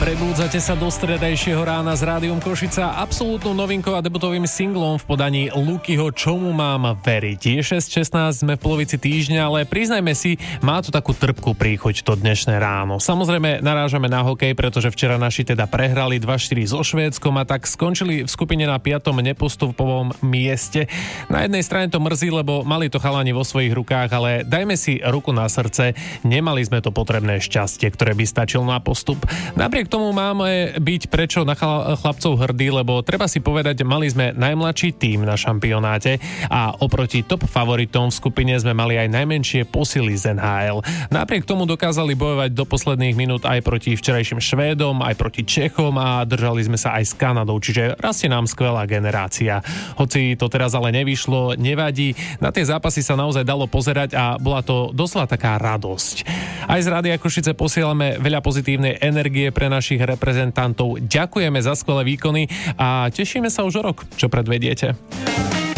Prebúdzate sa do stredajšieho rána s Rádiom Košica absolútnou novinkou a debutovým singlom v podaní Lukyho Čomu mám veriť. Je 6:16, sme v polovici týždňa, ale priznajme si, má to takú trpkú príchuť to dnešné ráno. Samozrejme narážame na hokej, pretože včera naši teda prehrali 2-4 so Švédskom a tak skončili v skupine na 5. nepostupovom mieste. Na jednej strane to mrzí, lebo mali to chalani vo svojich rukách, ale dajme si ruku na srdce, nemali sme to potrebné šťastie, ktoré by stačilo na postup. Napriek tomu máme byť prečo na chlapcov hrdí, lebo treba si povedať, mali sme najmladší tím na šampionáte a oproti top favoritom v skupine sme mali aj najmenšie posily z NHL. Napriek tomu dokázali bojovať do posledných minút aj proti včerajším Švédom, aj proti Čechom a držali sme sa aj s Kanadou, čiže rastie nám skvelá generácia. Hoci to teraz ale nevyšlo, nevadí, na tie zápasy sa naozaj dalo pozerať a bola to doslova taká radosť. Aj z Rádia Košice posielame veľa pozitívnej energie pre našich reprezentantov. Ďakujeme za skvelé výkony a tešíme sa už o rok, čo predvediete.